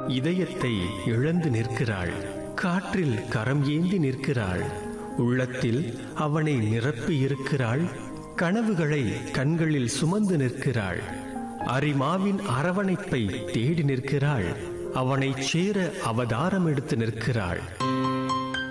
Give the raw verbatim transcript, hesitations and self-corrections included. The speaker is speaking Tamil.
இதயத்தை இழந்து நிற்கிறாள். காற்றில் கரம் ஏந்தி நிற்கிறாள். உள்ளத்தில் அவனை நிரப்பி இருக்கிறாள். கனவுகளை கண்களில் சுமந்து நிற்கிறாள். அரிமாவின் அரவணைப்பை தேடி நிற்கிறாள். அவனை சேர அவதாரம் எடுத்து நிற்கிறாள்.